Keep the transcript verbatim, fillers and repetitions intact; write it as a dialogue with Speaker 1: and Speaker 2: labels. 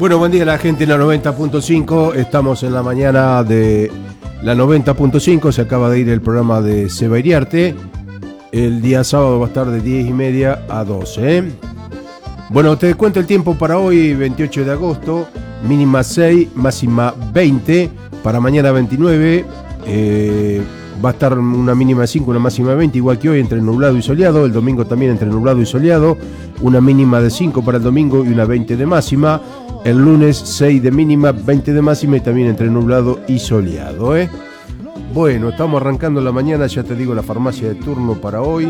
Speaker 1: Bueno, buen día a la gente en la noventa punto cinco. Estamos en la mañana de la noventa punto cinco. Se acaba de ir el programa de Seba Iriarte. El día sábado va a estar de diez y media a doce. ¿eh? Bueno, te cuento el tiempo para hoy, veintiocho de agosto. Mínima seis, máxima veinte. Para mañana veintinueve. Eh, va a estar una mínima de cinco, una máxima de veinte, igual que hoy, entre nublado y soleado. El domingo también entre nublado y soleado. Una mínima de cinco para el domingo y una veinte de máxima. El lunes seis de mínima, veinte de máxima y también entre nublado y soleado. ¿eh? Bueno, estamos arrancando la mañana, ya te digo, la farmacia de turno para hoy.